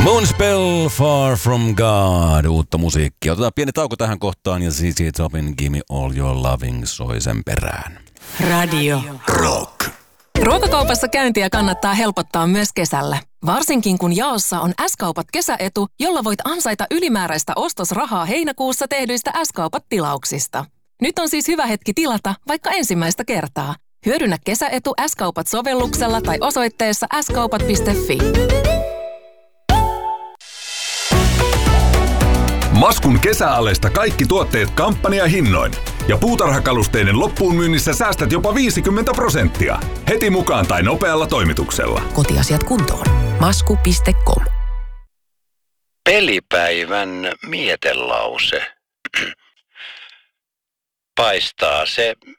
Moonspell, Far From God, uutta musiikkia. Otetaan pieni tauko tähän kohtaan ja ZZ Topin Gimme All Your Loving soi sen perään. Radio Rock. Ruokakaupassa käyntiä kannattaa helpottaa myös kesällä. Varsinkin kun jaossa on S-kaupat kesäetu, jolla voit ansaita ylimääräistä ostosrahaa heinäkuussa tehdyistä S-kaupat-tilauksista. Nyt on siis hyvä hetki tilata vaikka ensimmäistä kertaa. Hyödynnä kesäetu S-kaupat-sovelluksella tai osoitteessa skaupat.fi. Maskun kesäalesta kaikki tuotteet kampanjahinnoin. Ja puutarhakalusteiden loppuun myynnissä säästät jopa 50%. Heti mukaan tai nopealla toimituksella. Kotiasiat kuntoon. Masku.com. Pelipäivän mietelause. Paistaa se